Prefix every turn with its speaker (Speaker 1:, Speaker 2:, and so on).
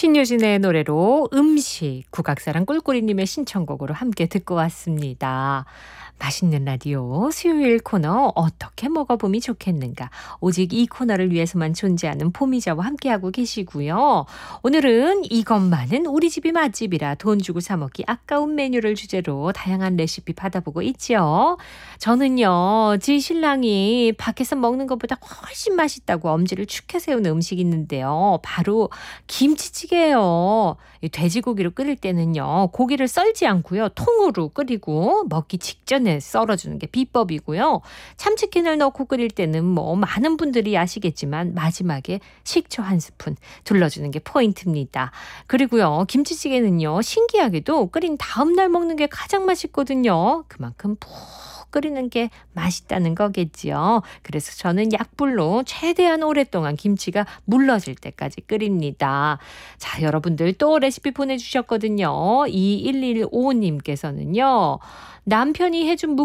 Speaker 1: 신유진의 노래로 음식, 국악사랑 꿀꿀이님의 신청곡으로 함께 듣고 왔습니다. 맛있는 라디오 수요일 코너 어떻게 먹어보면 좋겠는가. 오직 이 코너를 위해서만 존재하는 보미자와 함께하고 계시고요. 오늘은 이것만은 우리 집이 맛집이라 돈 주고 사 먹기 아까운 메뉴를 주제로 다양한 레시피 받아보고 있죠. 저는요, 제 신랑이 밖에서 먹는 것보다 훨씬 맛있다고 엄지를 축해 세우는 음식이 있는데요. 바로 김치찌개예요. 이 돼지고기를 끓일 때는요, 고기를 썰지 않고요, 통으로 끓이고 먹기 직전에 썰어주는 게 비법이고요. 참치캔을 넣고 끓일 때는 뭐 많은 분들이 아시겠지만 마지막에 식초 한 스푼 둘러주는 게 포인트입니다. 그리고요, 김치찌개는요, 신기하게도 끓인 다음 날 먹는 게 가장 맛있거든요. 그만큼 푹 끓이는 게 맛있다는 거겠지요. 그래서 저는 약불로 최대한 오랫동안 김치가 물러질 때까지 끓입니다. 자, 여러분들 또 레시피 보내주셨거든요. 2115님께서는요. 남편이 해준